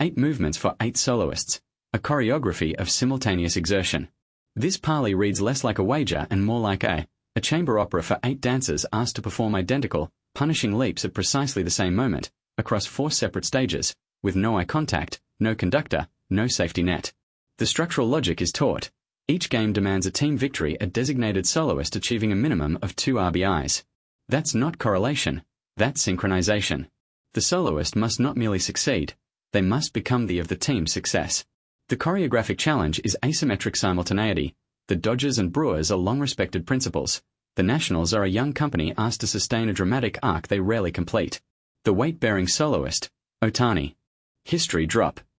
8 movements for 8 soloists, a choreography of simultaneous exertion. This parley reads less like a wager and more like a chamber opera for 8 dancers asked to perform identical, punishing leaps at precisely the same moment, across 4 separate stages, with no eye contact, no conductor, no safety net. The structural logic is taught. Each game demands a team victory, a designated soloist achieving a minimum of 2 RBIs. That's not correlation, that's synchronization. The soloist must not merely succeed, they must become the team's success. The choreographic challenge is asymmetric simultaneity. The Dodgers and Brewers are long-respected principles. The Nationals are a young company asked to sustain a dramatic arc they rarely complete. The weight-bearing soloist, Ohtani. History drop.